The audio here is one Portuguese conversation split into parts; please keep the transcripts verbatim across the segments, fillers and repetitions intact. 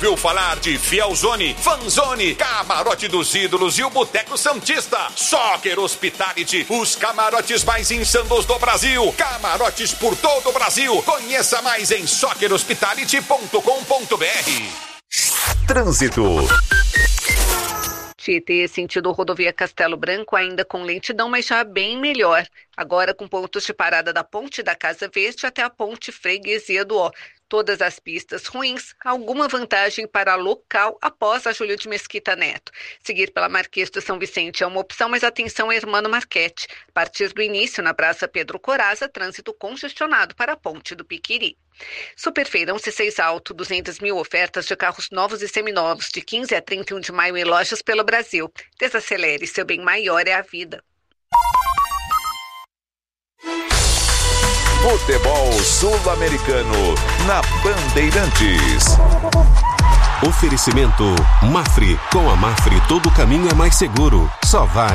ouviu falar de Fielzone, Fanzone, Camarote dos Ídolos e o Boteco Santista? Soccer Hospitality, os camarotes mais insanos do Brasil. Camarotes por todo o Brasil. Conheça mais em soccer hospitality ponto com ponto b r. Trânsito. Tietê, sentido rodovia Castelo Branco, ainda com lentidão, mas já bem melhor. Agora com pontos de parada da Ponte da Casa Verde até a Ponte Freguesia do Ó. Todas as pistas ruins, alguma vantagem para local após a Júlio de Mesquita Neto. Seguir pela Marquês de São Vicente é uma opção, mas atenção, Hermano Marchetti. A partir do início, na Praça Pedro Coraza, trânsito congestionado para a Ponte do Piquiri. Superfeirão C seis Alto, duzentas mil ofertas de carros novos e seminovos, de quinze a trinta e um de maio em lojas pelo Brasil. Desacelere, seu bem maior é a vida. Futebol Sul-Americano na Bandeirantes. Oferecimento Mafre. Com a Mafre todo caminho é mais seguro. Só vai.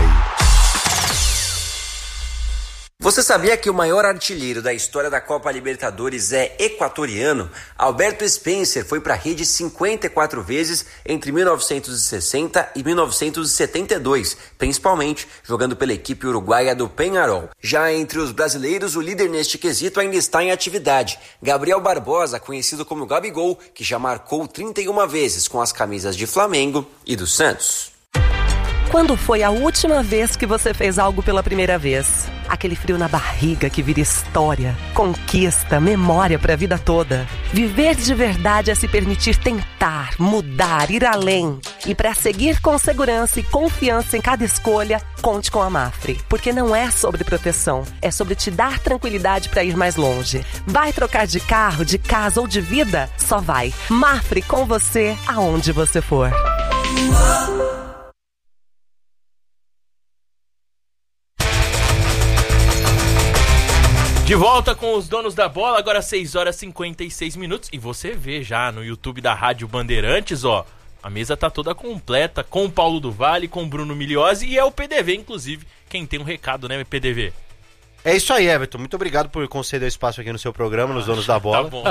Você sabia que o maior artilheiro da história da Copa Libertadores é equatoriano? Alberto Spencer foi para a rede cinquenta e quatro vezes entre mil novecentos e sessenta e mil novecentos e setenta e dois, principalmente jogando pela equipe uruguaia do Peñarol. Já entre os brasileiros, o líder neste quesito ainda está em atividade. Gabriel Barbosa, conhecido como Gabigol, que já marcou trinta e uma vezes com as camisas de Flamengo e do Santos. Quando foi a última vez que você fez algo pela primeira vez? Aquele frio na barriga que vira história, conquista, memória para a vida toda. Viver de verdade é se permitir tentar, mudar, ir além. E para seguir com segurança e confiança em cada escolha, conte com a Mafre. Porque não é sobre proteção, é sobre te dar tranquilidade para ir mais longe. Vai trocar de carro, de casa ou de vida? Só vai. Mafre com você, aonde você for. De volta com os donos da bola, agora seis horas e cinquenta e seis minutos. E você vê já no YouTube da Rádio Bandeirantes, ó, a mesa tá toda completa, com o Paulo do Vale, com o Bruno Migliozzi e é o P D V, inclusive, quem tem um recado, né, P D V? É isso aí, Everton. Muito obrigado por conceder o espaço aqui no seu programa, nos Donos da Bola. Tá bom.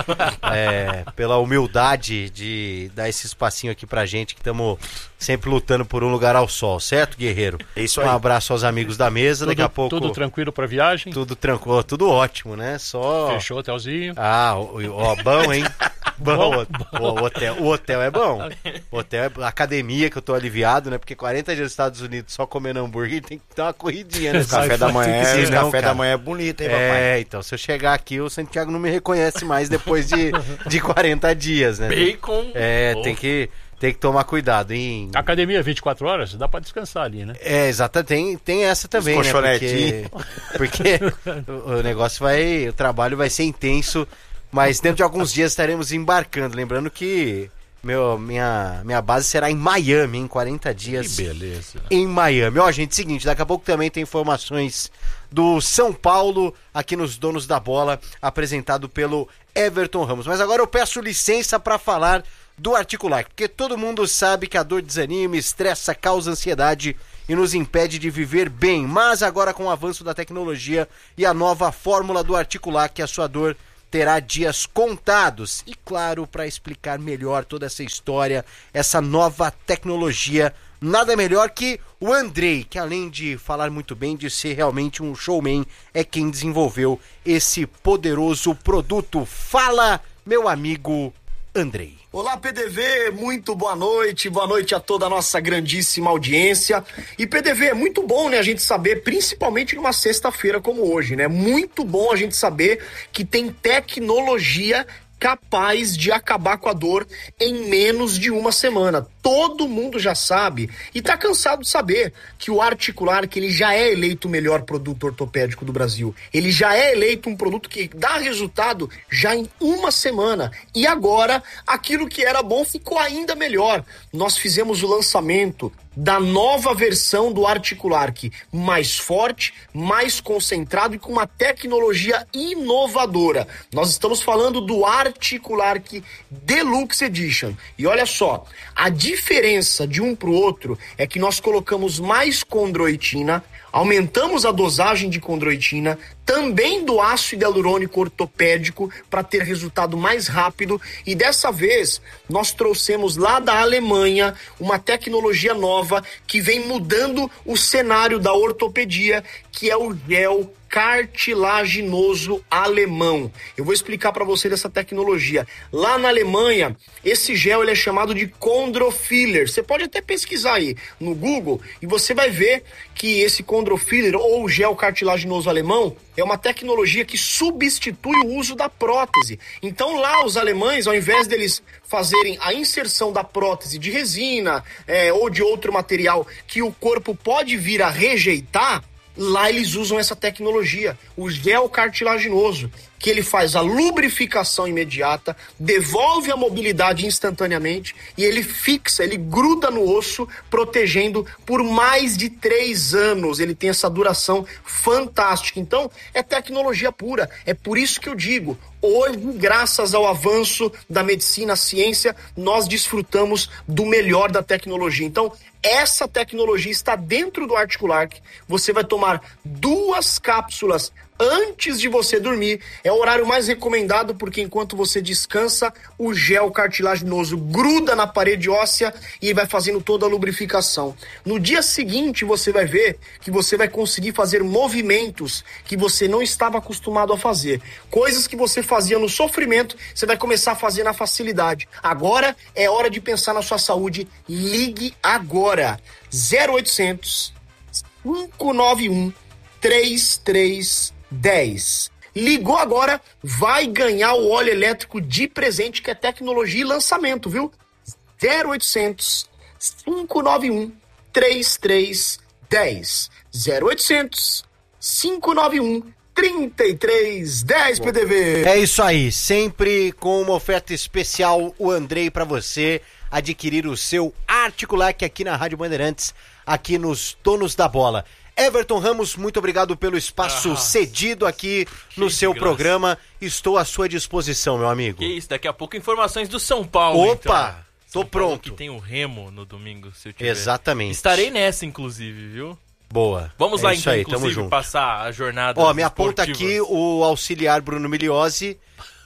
É, pela humildade de dar esse espacinho aqui pra gente, que estamos sempre lutando por um lugar ao sol, certo, guerreiro? É isso aí. Um abraço aos amigos da mesa, tudo, daqui a pouco... Tudo tranquilo pra viagem? Tudo tranquilo, tudo ótimo, né? Só... Fechou o hotelzinho. Ah, ó, bom, hein? Bom, bom, bom. O, hotel, o hotel é bom. O hotel é academia, que eu tô aliviado, né? Porque quarenta dias nos Estados Unidos só comendo hambúrguer tem que dar uma corridinha, né? O café da manhã, é, o café da manhã é bonito, hein, papai? É, então, se eu chegar aqui, o Santiago não me reconhece mais depois de, de quarenta dias, né? Bacon. É, oh. tem que... Tem que tomar cuidado, hein? Academia vinte e quatro horas, dá pra descansar ali, né? É, exato, tem, tem essa também, né? Porque, porque o negócio vai, o trabalho vai ser intenso, mas dentro de alguns dias estaremos embarcando. Lembrando que meu, minha, minha base será em Miami, em quarenta dias. Que beleza. Em Miami. Ó, gente, seguinte, daqui a pouco também tem informações do São Paulo, aqui nos Donos da Bola, apresentado pelo Everton Ramos. Mas agora eu peço licença para falar do Articular, porque todo mundo sabe que a dor desanima, estressa, causa ansiedade e nos impede de viver bem. Mas agora, com o avanço da tecnologia e a nova fórmula do Articular, que a sua dor terá dias contados. E claro, para explicar melhor toda essa história, essa nova tecnologia, nada melhor que o Andrei, que além de falar muito bem, de ser realmente um showman, é quem desenvolveu esse poderoso produto. Fala, meu amigo Andrei. Olá, P D V, muito boa noite, boa noite a toda a nossa grandíssima audiência. E P D V, é muito bom, né, a gente saber, principalmente numa sexta-feira como hoje, né? Muito bom a gente saber que tem tecnologia capaz de acabar com a dor em menos de uma semana. Todo mundo já sabe e tá cansado de saber que o Articular, que ele já é eleito o melhor produto ortopédico do Brasil. Ele já é eleito um produto que dá resultado já em uma semana. E agora, aquilo que era bom ficou ainda melhor. Nós fizemos o lançamento da nova versão do Articular, que mais forte, mais concentrado e com uma tecnologia inovadora. Nós estamos falando do Articular Deluxe Edition. E olha só, a diferença de um para o outro é que nós colocamos mais condroitina, Aumentamos a dosagem de condroitina, também do ácido hialurônico ortopédico, para ter resultado mais rápido. E dessa vez, nós trouxemos lá da Alemanha uma tecnologia nova que vem mudando o cenário da ortopedia, que é o gel cartilaginoso alemão. Eu vou explicar para você dessa tecnologia. Lá na Alemanha, esse gel ele é chamado de Chondrofiller. Você pode até pesquisar aí no Google e você vai ver que esse Chondrofiller ou gel cartilaginoso alemão é uma tecnologia que substitui o uso da prótese. Então lá os alemães, ao invés deles fazerem a inserção da prótese de resina é, ou de outro material que o corpo pode vir a rejeitar, lá eles usam essa tecnologia, o gel cartilaginoso, que ele faz a lubrificação imediata, devolve a mobilidade instantaneamente e ele fixa, ele gruda no osso, protegendo por mais de três anos. Ele tem essa duração fantástica. Então, é tecnologia pura. É por isso que eu digo, hoje, graças ao avanço da medicina, a ciência, nós desfrutamos do melhor da tecnologia. Então, essa tecnologia está dentro do Articularc. Você vai tomar duas cápsulas antes de você dormir. É o horário mais recomendado, porque enquanto você descansa, o gel cartilaginoso gruda na parede óssea e vai fazendo toda a lubrificação. No dia seguinte, você vai ver que você vai conseguir fazer movimentos que você não estava acostumado a fazer. Coisas que você fazia no sofrimento, você vai começar a fazer na facilidade. Agora é hora de pensar na sua saúde. Ligue agora. zero oitocentos, cinco nove um, três três dez. Ligou agora, vai ganhar o óleo elétrico de presente, que é tecnologia e lançamento, viu? zero oitocentos, cinco nove um, três três dez. zero oitocentos, cinco nove um, três três dez, P D V. É isso aí, sempre com uma oferta especial, o Andrei, para você adquirir o seu Articularc aqui na Rádio Bandeirantes, aqui nos Donos da Bola. Everton Ramos, muito obrigado pelo espaço ah, cedido aqui no seu graça. programa. Estou à sua disposição, meu amigo. Que isso, daqui a pouco informações do São Paulo. Opa, então. tô São pronto. Paulo que tem o Remo no domingo, se eu tiver. Exatamente. Estarei nessa, inclusive, viu? Boa. Vamos é lá, isso então, aí, inclusive, passar a jornada. Ó, me aponta aqui o auxiliar Bruno Miliose,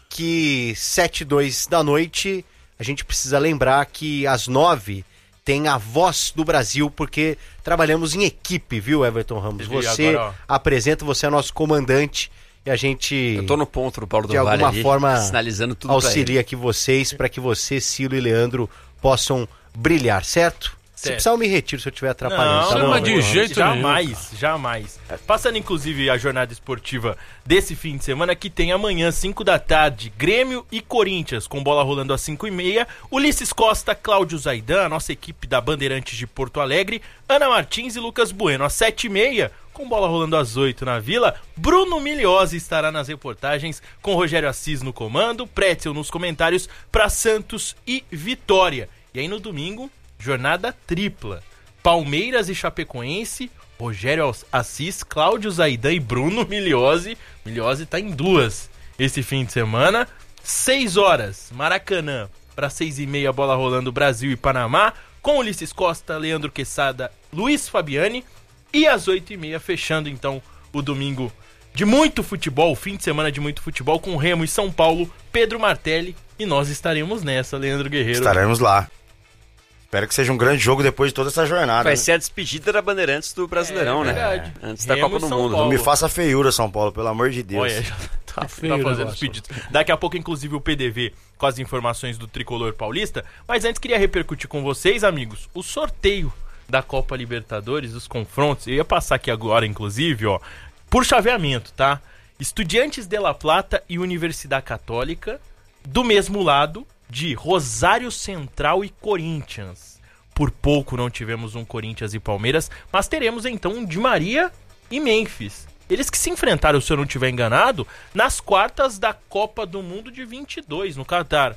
que sete e dois da noite, a gente precisa lembrar que às nove tem a Voz do Brasil, porque trabalhamos em equipe, viu, Everton Ramos? Você agora, apresenta, você é nosso comandante e a gente... Eu tô no ponto do Paulo do de Vale alguma ali, forma sinalizando tudo auxilia aqui vocês, para que você, Cilo e Leandro possam brilhar, certo? Se precisar eu me retiro se eu estiver atrapalhando. Não, tá não, bom? de jeito jamais, nenhum. jamais. Passando inclusive a jornada esportiva desse fim de semana, que tem amanhã, cinco da tarde, Grêmio e Corinthians, com bola rolando às cinco e meia. Ulisses Costa, Cláudio Zaidan, a nossa equipe da Bandeirantes de Porto Alegre, Ana Martins e Lucas Bueno. Às sete e meia, com bola rolando às oito na Vila, Bruno Miliose estará nas reportagens, com Rogério Assis no comando, Pretzel nos comentários para Santos e Vitória. E aí no domingo, jornada tripla. Palmeiras e Chapecoense, Rogério Assis, Cláudio Zaidan e Bruno Miliose. Miliose tá em duas esse fim de semana. Seis horas, Maracanã, para seis e meia, bola rolando Brasil e Panamá, com Ulisses Costa, Leandro Quesada, Luiz Fabiani. E às oito e meia, fechando então o domingo de muito futebol, fim de semana de muito futebol, com Remo e São Paulo, Pedro Martelli. E nós estaremos nessa, Leandro Guerreiro. Estaremos lá. Espero que seja um grande jogo depois de toda essa jornada. Vai né? ser a despedida da Bandeirantes do Brasileirão, é, né? É. Antes da Remo Copa do São Mundo. Paulo. Não me faça feiura, São Paulo, pelo amor de Deus. Olha, já tá, tá fazendo os pedidos. Daqui a pouco, inclusive, o P D V com as informações do Tricolor Paulista. Mas antes, queria repercutir com vocês, amigos, o sorteio da Copa Libertadores, os confrontos. Eu ia passar aqui agora, inclusive, ó, por chaveamento, tá? Estudiantes de La Plata e Universidade Católica, do mesmo lado de Rosário Central e Corinthians. Por pouco não tivemos um Corinthians e Palmeiras, mas teremos então um Di Maria e Memphis. Eles que se enfrentaram, se eu não estiver enganado, nas quartas da Copa do Mundo de vinte e dois, no Catar.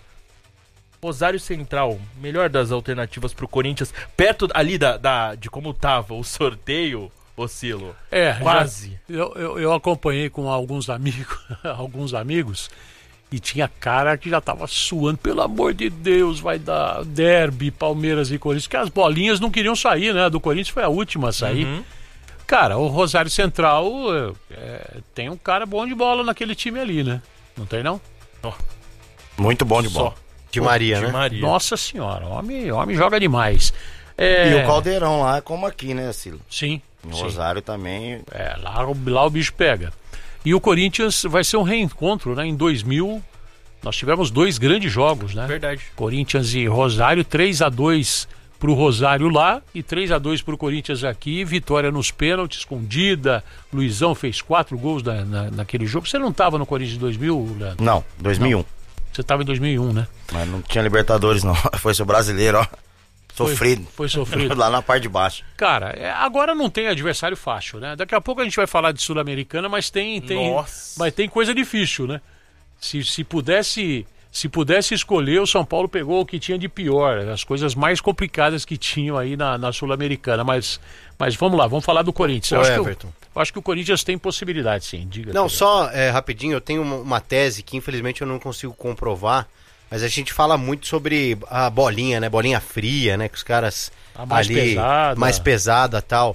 Rosário Central, melhor das alternativas para o Corinthians, perto ali da, da, de como tava o sorteio, Ocilo. É, quase. Já, eu, eu, eu acompanhei com alguns amigos, alguns amigos, e tinha cara que já tava suando, pelo amor de Deus, vai dar derby, Palmeiras e Corinthians, que as bolinhas não queriam sair, né? Do Corinthians foi a última a sair. Uhum. Cara, o Rosário Central é, tem um cara bom de bola naquele time ali, né? Não tem, não? Oh. Muito bom de bola. Só. De Maria, de né? Maria. Nossa senhora, o homem, o homem joga demais. É... E o Caldeirão lá é como aqui, né, Silo? Sim. Em sim. Rosário também. É, lá, lá o bicho pega. E o Corinthians vai ser um reencontro, né? Em dois mil, nós tivemos dois grandes jogos, né? Verdade. Corinthians e Rosário, três a dois pro Rosário lá e três a dois pro Corinthians aqui, vitória nos pênaltis, escondida, Luizão fez quatro gols na, na, naquele jogo. Você não estava no Corinthians de dois mil, Leandro? Não, dois mil e um. Não. Você estava em dois mil e um, né? Mas não tinha Libertadores, não. Foi seu brasileiro, ó. Sofrido. Foi, foi sofrido. Lá na parte de baixo. Cara, é, agora não tem adversário fácil, né? Daqui a pouco a gente vai falar de Sul-Americana, mas tem, tem, mas tem coisa difícil, né? Se, se pudesse... Se pudesse escolher, o São Paulo pegou o que tinha de pior, as coisas mais complicadas que tinham aí na, na Sul-Americana. Mas, mas vamos lá, vamos falar do Corinthians. Eu acho, que eu, eu acho que o Corinthians tem possibilidade, sim. Diga. Não, só é, rapidinho, eu tenho uma, uma tese que infelizmente eu não consigo comprovar, mas a gente fala muito sobre a bolinha, né? Bolinha fria, né? Que os caras a mais ali, pesada. mais pesada e tal.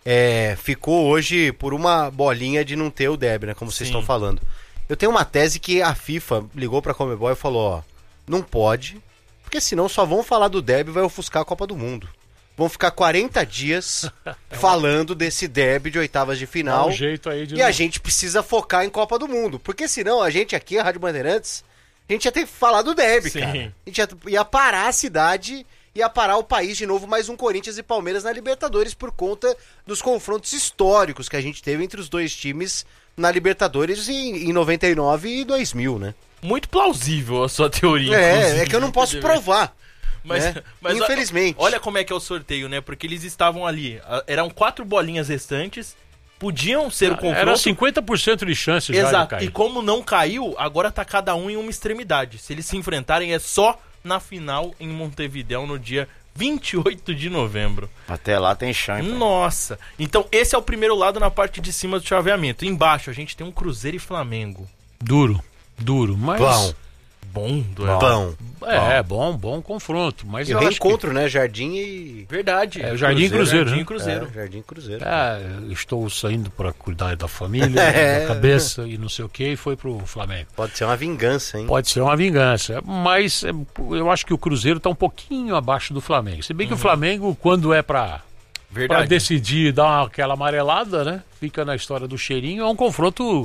É, ficou hoje por uma bolinha de não ter o Derby, né? Como vocês Sim. estão falando. Eu tenho uma tese que a FIFA ligou pra Conmebol e falou, ó, não pode, porque senão só vão falar do derby e vai ofuscar a Copa do Mundo. Vão ficar quarenta dias falando desse derby de oitavas de final. Dá um jeito aí de e não... a gente precisa focar em Copa do Mundo, porque senão a gente aqui, a Rádio Bandeirantes, a gente ia ter que falar do derby, Sim. cara. A gente ia, ia parar a cidade, ia parar o país de novo, mais um Corinthians e Palmeiras na Libertadores por conta dos confrontos históricos que a gente teve entre os dois times na Libertadores em, em noventa e nove e dois mil, né? Muito plausível a sua teoria. É, é que eu não posso provar. Mas, né? mas infelizmente. Olha como é que é o sorteio, né? Porque eles estavam ali. Eram quatro bolinhas restantes. Podiam ser o confronto. Era cinquenta por cento de chance já Exato. de cair. E como não caiu, agora tá cada um em uma extremidade. Se eles se enfrentarem, é só na final em Montevidéu no dia vinte e oito de novembro. Até lá tem chance. Nossa. Então esse é o primeiro lado na parte de cima do chaveamento. Embaixo a gente tem um Cruzeiro e Flamengo. Duro, duro, mas... Bom. Bom, duelo. Bom. É, bom, bom confronto. Mas e eu reencontro, que... né? Jardim e... Verdade. É, Jardim e Cruzeiro. Jardim né? e Cruzeiro. É, Jardim e Cruzeiro. É, estou saindo para cuidar da família, É. da cabeça e não sei o que, e foi pro Flamengo. Pode ser uma vingança, hein? Pode ser uma vingança, mas é, eu acho que o Cruzeiro está um pouquinho abaixo do Flamengo. Se bem que Uhum. o Flamengo, quando é para Verdade. decidir e dar uma- aquela amarelada, né? Fica na história do cheirinho, é um confronto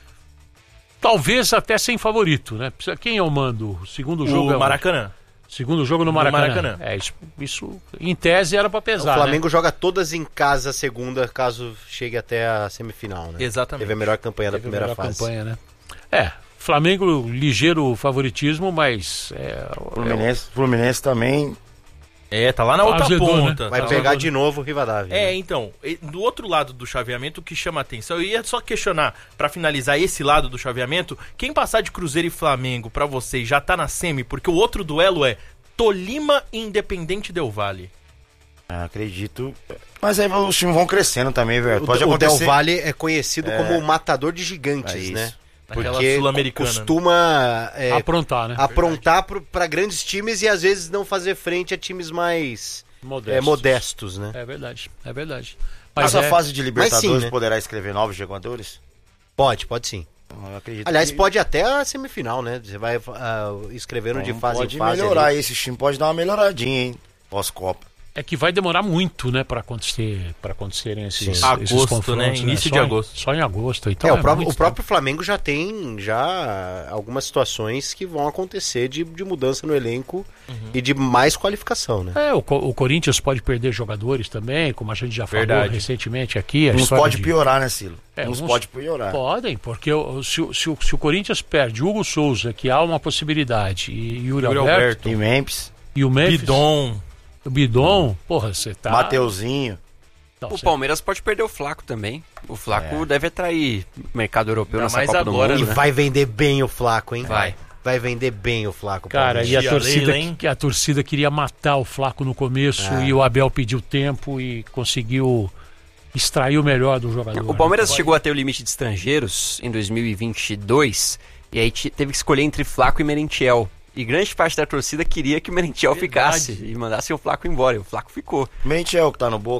talvez até sem favorito, né? Precisa- Quem é o mando? O segundo jogo é O o- Maracanã. Segundo jogo no No Maracanã. Maracanã. É, isso, isso em tese era para pesar, O Flamengo né? joga todas em casa segunda, caso chegue até a semifinal, né? Exatamente. Teve a melhor campanha da Teve a primeira melhor fase. campanha, né? É, Flamengo ligeiro favoritismo, mas é, Fluminense, Fluminense também. É, tá lá na outra Azedou, ponta. né? Vai Tá pegar lá- de novo o Rivadavia. É, né? então, e- do outro lado do chaveamento, o que chama atenção, eu ia só questionar, pra finalizar esse lado do chaveamento, quem passar de Cruzeiro e Flamengo pra vocês já tá na semi, porque o outro duelo é Tolima e Independente Del Valle. Ah, acredito. Mas aí os times vão crescendo também, velho. O, Pode o Del acontecer. Valle é conhecido É. como o matador de gigantes, É isso. né? Naquela Porque Sul-Americana, costuma é, aprontar, né? aprontar para grandes times e às vezes não fazer frente a times mais Modestos. é, modestos, né? É verdade, é verdade. Mas Essa é- fase de Libertadores sim, né? poderá escrever novos jogadores? Pode, pode sim. Eu acredito Aliás, que pode até a semifinal, né? Você vai ah, escrevendo de então fase pode em fase. melhorar. ali. Esse time pode dar uma melhoradinha, hein? Pós-Copa. É que vai demorar muito, né, para acontecer, para acontecerem esses, Sim. esses Agosto, confrontos, né? Início Só de em- agosto. Só em agosto. Então É, é, o, próprio, muito o próprio Flamengo já tem já algumas situações que vão acontecer de, de mudança no elenco e de mais qualificação, né? tempo. É, o, Co- o Corinthians pode perder jogadores também, como a gente já falou Verdade. recentemente aqui. A Uns história pode de- piorar, né, Silo? É, uns, uns pode piorar. Podem, porque o- se, o- se, o- se o Corinthians perde Hugo Souza, que há uma possibilidade, e Yuri, Yuri Alberto, Alberto. E Memphis, e o Memphis, Bidon. o Bidon, porra, você tá... Mateuzinho. Não, O cê- Palmeiras pode perder o Flaco também. O Flaco É. deve atrair mercado europeu Ainda nessa mais Copa do agora, Mundo, E né? vai vender bem o Flaco, hein? Vai. Vai vender bem o Flaco. Cara, e a Tia torcida, Leila, hein? que a torcida queria matar o Flaco no começo É. e o Abel pediu tempo e conseguiu extrair o melhor do jogador. O Palmeiras chegou a ter o limite de estrangeiros em dois mil e vinte e dois e aí te- teve que escolher entre Flaco e Merentiel. E grande parte da torcida queria que o Merentiel Verdade. ficasse e mandasse o Flaco embora. E o Flaco ficou. Mente é o que tá no Boca.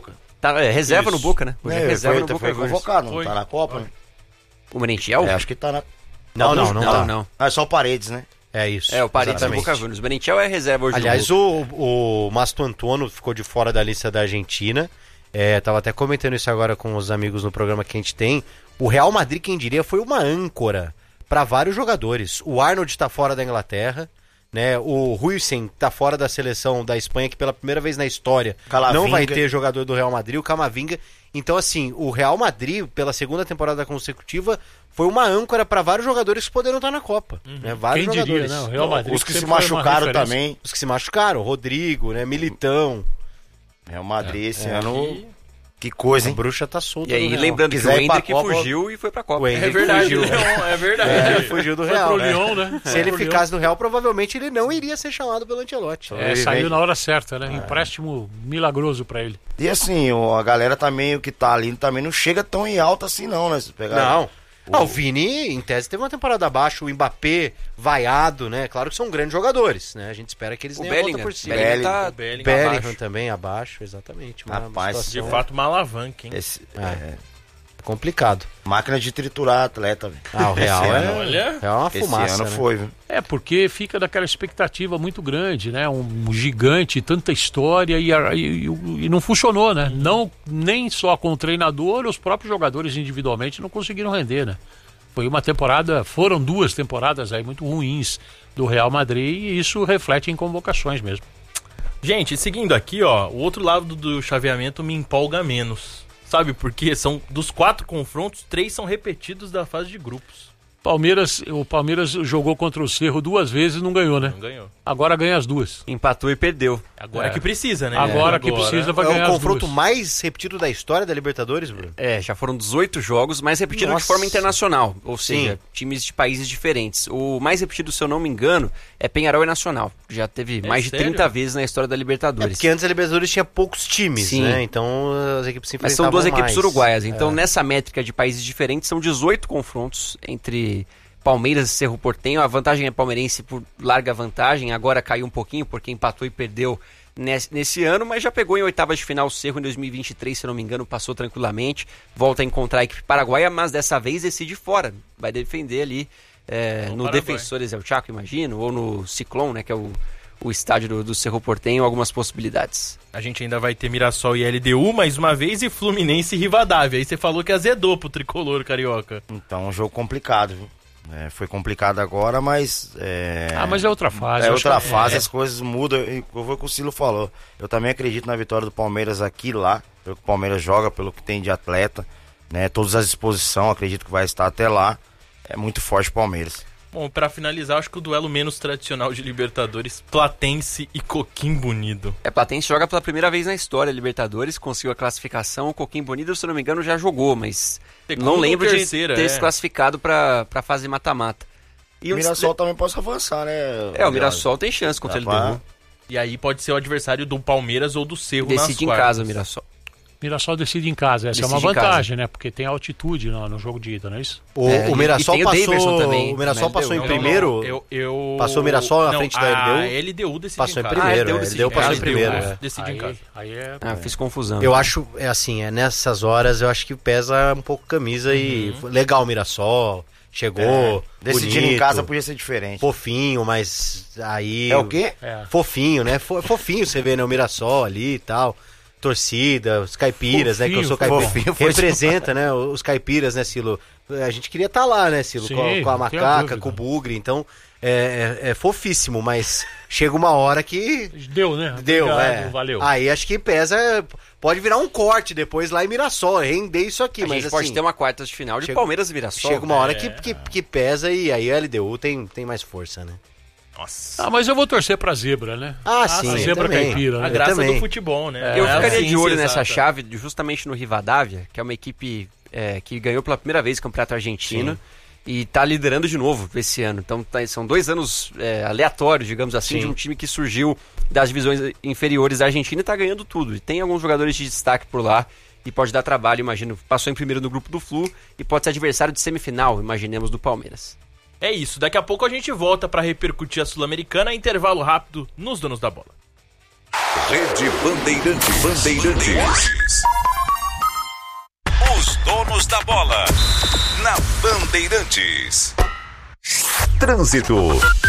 Tá, é, reserva Isso. no Boca, né? Hoje é, é reserva foi, no foi Boca. convocado, não tá na Copa, né? O Merentiel? É, acho que tá na... Não, não, não, não tá. Não. Ah, é só o Paredes, né? É isso. É, o Paredes do Boca Juniors. O Merentiel é reserva hoje. Aliás, o, o Masto Antuono ficou de fora da lista da Argentina. É, tava até comentando isso agora com os amigos no programa que a gente tem. O Real Madrid, quem diria, foi uma âncora para vários jogadores. O Arnold tá fora da Inglaterra, né? O Huijsen tá fora da seleção da Espanha, que pela primeira vez na história Camavinga. Não vai ter jogador do Real Madrid, o Camavinga. Então, assim, o Real Madrid, pela segunda temporada consecutiva, foi uma âncora para vários jogadores que poderiam estar na Copa. Uhum. Né? Vários Quem jogadores. Diria, né? O Real Madrid, os que se machucaram também. Os que se machucaram, Rodrigo, né? Militão. Real Madrid esse é, ano... E... Que coisa, hein? A bruxa tá solta. E aí, no lembrando que o Hendrick Copa... fugiu e foi pra Copa. É verdade, fugiu. Leon, é verdade. É, ele fugiu do Real. Foi pro Lyon, né? Se ele ficasse no Real, provavelmente ele não iria ser chamado pelo Ancelotti. É, ele saiu vem... na hora certa, né? É. Empréstimo milagroso pra ele. E assim, a galera também, o que tá ali, também não chega tão em alta assim não, né? Se pegar... Não. Ah, o Vini, em tese, teve uma temporada abaixo, o Mbappé, vaiado, né? Claro que são grandes jogadores, né? A gente espera que eles deem a volta por cima. Bellingham, tá... Bellingham, Bellingham abaixo. Também abaixo, exatamente. Uma Rapaz, de fato, uma alavanca, hein? Esse, é. é complicado. Máquina de triturar atleta, velho. Ah, o Real é, olha, é uma fumaça, Esse ano né? foi, viu? É, porque fica daquela expectativa muito grande, né? Um gigante, tanta história e, e, e não funcionou, né? Não, nem só com o treinador, os próprios jogadores individualmente não conseguiram render, né? Foi uma temporada, foram duas temporadas aí muito ruins do Real Madrid e isso reflete em convocações mesmo. Gente, seguindo aqui, ó, o outro lado do chaveamento me empolga menos. Sabe por quê? São, dos quatro confrontos, três são repetidos da fase de grupos. Palmeiras, o Palmeiras jogou contra o Cerro duas vezes e não ganhou, né? Não ganhou. Agora ganha as duas. Empatou e perdeu. Agora é. que precisa, né? Agora é. que Agora. precisa vai ganhar as duas. É o confronto mais repetido da história da Libertadores, Bruno? É, já foram dezoito jogos, mas repetido Nossa. de forma internacional. Ou seja, Sim. times de países diferentes. O mais repetido, se eu não me engano, é Peñarol e Nacional. Já teve é mais sério? de trinta vezes na história da Libertadores. É porque antes a Libertadores tinha poucos times, Sim. né? Então as equipes se enfrentavam mais. Mas são duas equipes uruguaias. Então, é. nessa métrica de países diferentes, são dezoito confrontos entre... Palmeiras e Cerro Porteño, a vantagem é palmeirense por larga vantagem, agora caiu um pouquinho porque empatou e perdeu nesse, nesse ano, mas já pegou em oitavas de final o Cerro em dois mil e vinte e três, se não me engano, passou tranquilamente, volta a encontrar a equipe paraguaia, mas dessa vez decide fora, vai defender ali é, no Paraguai. Defensores El Chaco, imagino, ou no Ciclón, né, que é o, o estádio do, do Cerro Porteño, algumas possibilidades. A gente ainda vai ter Mirassol e L D U mais uma vez e Fluminense e Rivadavia, aí você falou que azedou pro tricolor carioca. Então, um jogo complicado, viu? É, foi complicado agora, mas... É... Ah, mas é outra fase. É outra fase, é. as coisas mudam. E foi o que o Cilo falou. Eu também acredito na vitória do Palmeiras aqui e lá. Pelo que o Palmeiras joga, pelo que tem de atleta. Né? Todas as disposições, acredito que vai estar até lá. É muito forte o Palmeiras. Bom, pra finalizar, acho que o duelo menos tradicional de Libertadores, Platense e Coquimbo Unido. É, Platense joga pela primeira vez na história Libertadores, conseguiu a classificação, o Coquimbo Unido, se não me engano, já jogou, mas Segundo não lembro terceira, de ter é. se classificado pra, pra fase mata-mata. E o Mirassol uns... também pode avançar, né? É, o Mirassol tem chance contra ele. Pra... E aí pode ser o adversário do Palmeiras ou do Cerro nas Decide em casa o Mirassol. Mirassol decide em casa, essa decide é uma vantagem, né? Porque tem altitude no, no jogo de ida, não é isso? O, é, o Mirassol e passou, também, o Mirassol passou em não, primeiro. Não, eu, eu... Passou o Mirassol na não, frente da L D U. A L D U decidiu passou em em casa. primeiro. Ah, a L D U passou em primeiro. É. Decide em casa. Aí é... Ah, fiz confusão. Eu acho, é assim, é nessas horas eu acho que pesa um pouco camisa uhum. e legal o Mirassol. Chegou, é, decidir em casa podia ser diferente. Fofinho, mas aí... É o quê? É. Fofinho, né? Fofinho você vê, né? O Mirassol ali e tal. Torcida, os caipiras, fofinho, né? Que eu sou caipira. Fofinho, representa, né? Os caipiras, né, Silo? A gente queria estar tá lá, né, Silo? Sim, com, com a macaca, com o bugre. Então, é, é, é fofíssimo, mas chega uma hora que... Deu, né? Deu, Obrigado, é. Valeu. Aí acho que pesa... Pode virar um corte depois lá em Mirassol, render isso aqui. A mas gente assim, pode ter uma quarta de final de chega, Palmeiras e Mirassol. Chega uma hora é. que, que, que pesa e aí a L D U tem, tem mais força, né? Nossa. Ah, mas eu vou torcer pra zebra, né? Ah, ah sim. A zebra também. caipira, né? A graça também. do futebol, né? Eu é, ficaria sim, de olho sim, nessa exato. chave, justamente no Rivadavia, que é uma equipe é, que ganhou pela primeira vez o Campeonato Argentino. Sim. E tá liderando de novo esse ano. Então tá, são dois anos é, aleatórios, digamos assim, sim. de um time que surgiu das divisões inferiores da Argentina e tá ganhando tudo. E tem alguns jogadores de destaque por lá e pode dar trabalho, imagino. Passou em primeiro no grupo do Flu e pode ser adversário de semifinal, imaginemos, do Palmeiras. É isso, daqui a pouco a gente volta para repercutir a Sul-Americana, intervalo rápido nos Donos da Bola. Rede Bandeirantes. Bandeirantes. Donos da Bola. Na Bandeirantes. Trânsito.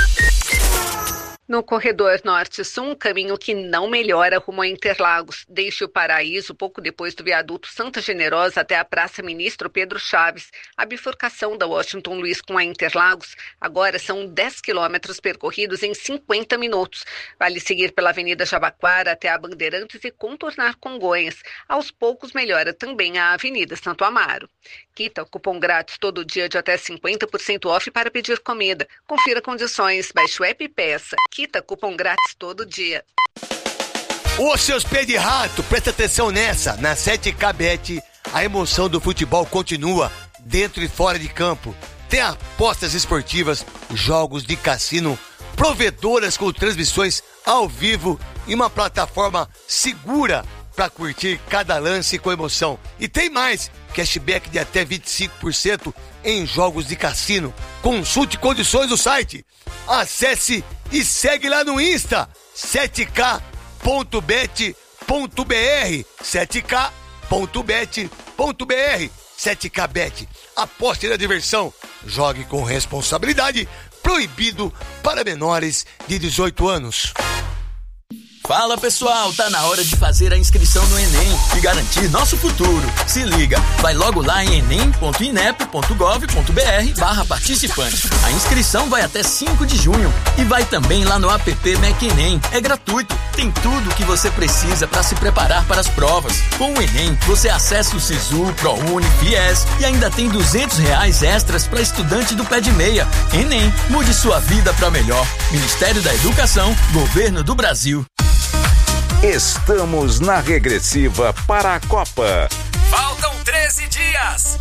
No corredor norte-sul, um caminho que não melhora rumo a Interlagos. Deixe o Paraíso pouco depois do viaduto Santa Generosa até a Praça Ministro Pedro Chaves. A bifurcação da Washington Luiz com a Interlagos agora são dez quilômetros percorridos em cinquenta minutos. Vale seguir pela Avenida Jabaquara até a Bandeirantes e contornar Congonhas. Aos poucos melhora também a Avenida Santo Amaro. Quita cupom grátis todo dia de até cinquenta por cento off para pedir comida. Confira condições, baixe o app e peça. Quita cupom grátis todo dia. Ô, seus pés de rato, presta atenção nessa. Na sete K Bet, a emoção do futebol continua dentro e fora de campo. Tem apostas esportivas, jogos de cassino, provedoras com transmissões ao vivo e uma plataforma segura para curtir cada lance com emoção. E tem mais, cashback de até vinte e cinco por cento em jogos de cassino. Consulte condições do site. Acesse e segue lá no Insta, sete K ponto bet ponto b r, sete K ponto bet ponto b r. sete K Bet, aposte na diversão, jogue com responsabilidade, proibido para menores de dezoito anos. Fala pessoal, tá na hora de fazer a inscrição no Enem e garantir nosso futuro. Se liga, vai logo lá em enem ponto inep ponto gov ponto br barra participante. A inscrição vai até cinco de junho e vai também lá no app Mac Enem. É gratuito, tem tudo o que você precisa para se preparar para as provas. Com o Enem, você acessa o Sisu, ProUni, Fies e ainda tem duzentos reais extras para estudante do pé de meia. Enem, mude sua vida para melhor. Ministério da Educação, Governo do Brasil. Estamos na regressiva para a Copa. Faltam treze dias.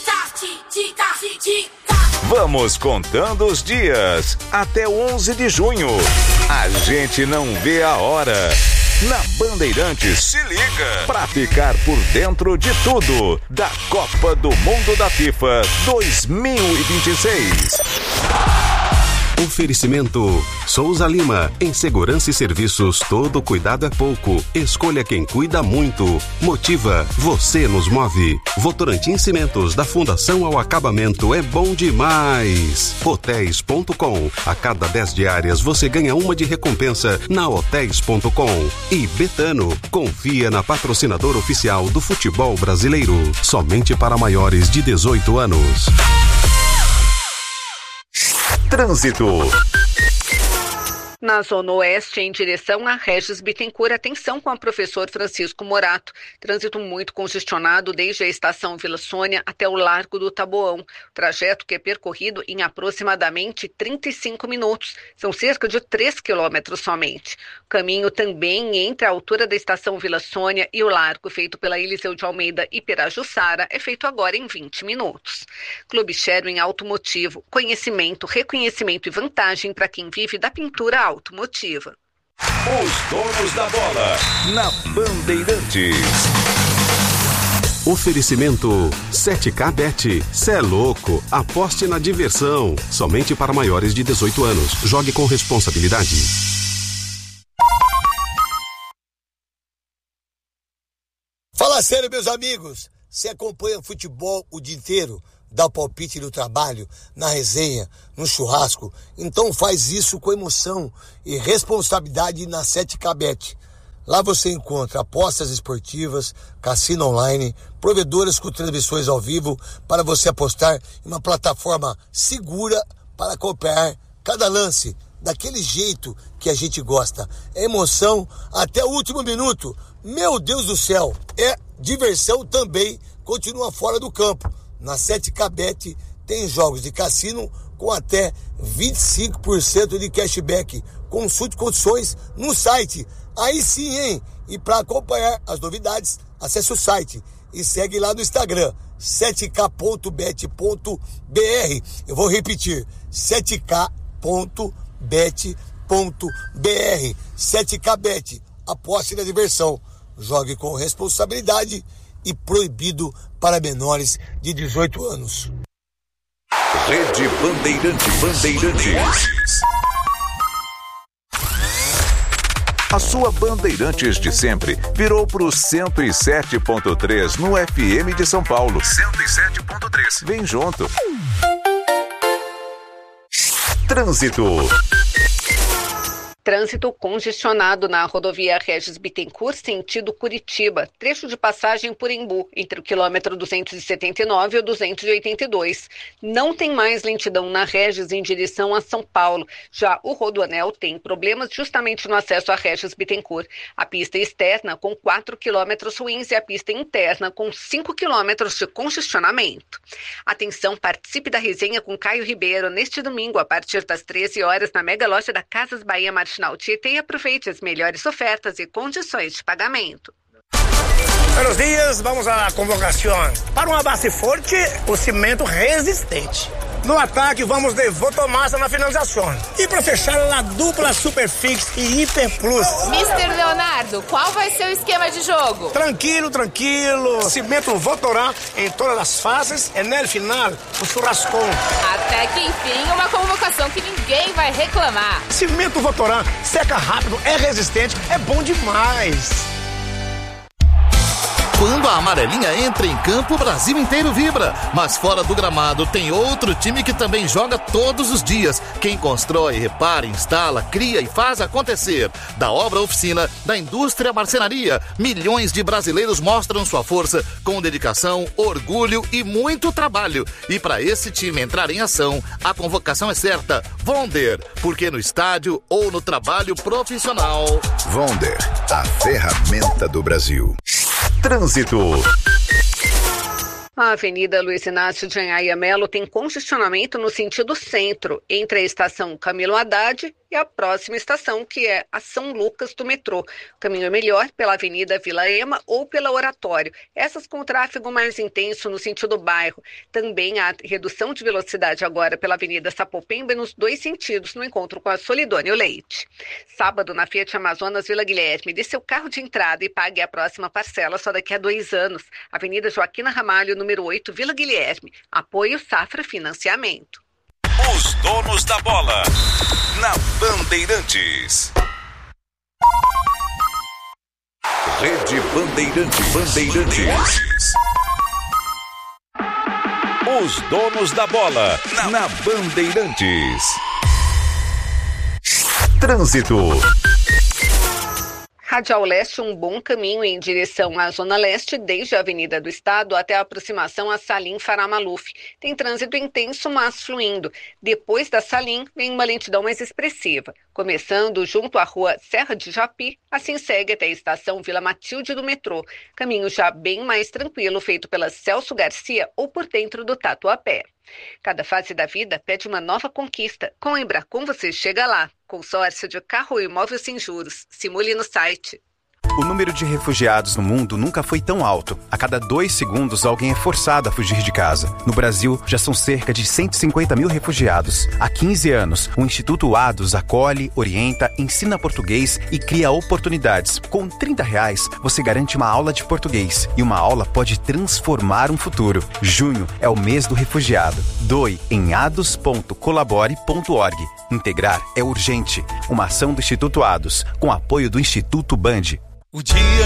Vamos contando os dias até onze de junho. A gente não vê a hora. Na Bandeirantes, se liga pra ficar por dentro de tudo da Copa do Mundo da FIFA dois mil e vinte e seis. Oferecimento Souza Lima. Em segurança e serviços, todo cuidado é pouco. Escolha quem cuida muito. Motiva, você nos move. Votorantim Cimentos, da fundação ao acabamento, é bom demais. Hotéis ponto com. A cada dez diárias você ganha uma de recompensa na hotéis ponto com. E Betano, confia na patrocinadora oficial do futebol brasileiro. Somente para maiores de dezoito anos. Trânsito. Na Zona Oeste, em direção a Regis Bittencourt, atenção com o professor Francisco Morato. Trânsito muito congestionado desde a estação Vila Sônia até o Largo do Taboão. O trajeto que é percorrido em aproximadamente trinta e cinco minutos. São cerca de três quilômetros somente. O caminho também entre a altura da estação Vila Sônia e o largo feito pela Eliseu de Almeida e Pirajussara é feito agora em vinte minutos. Clube Sherwin Automotivo. Conhecimento, reconhecimento e vantagem para quem vive da pintura automotiva. Os donos da bola na Bandeirantes. Oferecimento sete K Bet. Cê é louco, aposte na diversão. Somente para maiores de dezoito anos. Jogue com responsabilidade. Fala sério, meus amigos. Você acompanha futebol o dia inteiro? Dá o palpite no trabalho, na resenha, no churrasco. Então faz isso com emoção e responsabilidade na sete K Bet. Lá você encontra apostas esportivas, cassino online, provedoras com transmissões ao vivo para você apostar em uma plataforma segura para acompanhar cada lance daquele jeito que a gente gosta. É emoção até o último minuto. Meu Deus do céu, é diversão também, continua fora do campo. Na sete K Bet tem jogos de cassino com até vinte e cinco por cento de cashback. Consulte condições no site. Aí sim, hein? E para acompanhar as novidades, acesse o site e segue lá no Instagram, sete K ponto bet ponto b r. Eu vou repetir, sete K ponto bet ponto b r. sete K Bet, aposte na diversão. Jogue com responsabilidade e proibido para menores de dezoito anos. Rede Bandeirantes. Bandeirantes. A sua Bandeirantes de sempre virou pro cento e sete ponto três no F M de São Paulo. cento e sete ponto três. Vem junto. Trânsito. Trânsito congestionado na rodovia Regis Bittencourt, sentido Curitiba, trecho de passagem por Embu, entre o quilômetro duzentos e setenta e nove e o duzentos e oitenta e dois. Não tem mais lentidão na Regis em direção a São Paulo. Já o Rodoanel tem problemas justamente no acesso a Regis Bittencourt. A pista externa com quatro quilômetros ruins e a pista interna com cinco quilômetros de congestionamento. Atenção, participe da resenha com Caio Ribeiro neste domingo, a partir das treze horas, na mega loja da Casas Bahia Martins Tietê, e aproveite as melhores ofertas e condições de pagamento. Buenos dias, vamos à convocação. Para uma base forte, o cimento resistente. No ataque, vamos de Votomassa na finalização. E para fechar, a dupla Superfix e Hiper Plus. mister Leonardo, qual vai ser o esquema de jogo? Tranquilo, tranquilo. Cimento Votorã em todas as fases e no final, o churrascão. Até que enfim, uma convocação que ninguém vai reclamar. Cimento Votorã, seca rápido, é resistente, é bom demais. Quando a amarelinha entra em campo, o Brasil inteiro vibra. Mas fora do gramado tem outro time que também joga todos os dias. Quem constrói, repara, instala, cria e faz acontecer. Da obra à oficina, da indústria à marcenaria, milhões de brasileiros mostram sua força com dedicação, orgulho e muito trabalho. E para esse time entrar em ação, a convocação é certa. Vonder, porque no estádio ou no trabalho profissional. Vonder, a ferramenta do Brasil. Trânsito. A Avenida Luiz Inácio de Anhaia Melo tem congestionamento no sentido centro, entre a estação Camilo Haddad e a próxima estação, que é a São Lucas do metrô. O caminho é melhor pela Avenida Vila Ema ou pela Oratório. Essas com tráfego mais intenso no sentido bairro. Também há redução de velocidade agora pela Avenida Sapopemba nos dois sentidos, no encontro com a Solidônio Leite. Sábado, na Fiat Amazonas Vila Guilherme, dê seu carro de entrada e pague a próxima parcela só daqui a dois anos. Avenida Joaquina Ramalho, número oito, Vila Guilherme. Apoio Safra Financiamento. Os donos da bola, na Bandeirantes. Rede Bandeirantes. Bandeirantes. Os donos da bola, na, na Bandeirantes. Trânsito. Radial Leste, um bom caminho em direção à Zona Leste, desde a Avenida do Estado até a aproximação a Salim Farah Maluf. Tem trânsito intenso, mas fluindo. Depois da Salim, vem uma lentidão mais expressiva. Começando junto à rua Serra de Japi, assim segue até a estação Vila Matilde do metrô. Caminho já bem mais tranquilo, feito pela Celso Garcia ou por dentro do Tatuapé. Cada fase da vida pede uma nova conquista. Com a Embracon você chega lá. Consórcio de carro e imóvel sem juros. Simule no site. O número de refugiados no mundo nunca foi tão alto. A cada dois segundos, alguém é forçado a fugir de casa. No Brasil, já são cerca de cento e cinquenta mil refugiados. Há quinze anos, o Instituto Ados acolhe, orienta, ensina português e cria oportunidades. Com trinta reais, você garante uma aula de português. E uma aula pode transformar um futuro. Junho é o mês do refugiado. Doe em ados ponto colabore ponto org. Integrar é urgente. Uma ação do Instituto Ados, com apoio do Instituto Band. O dia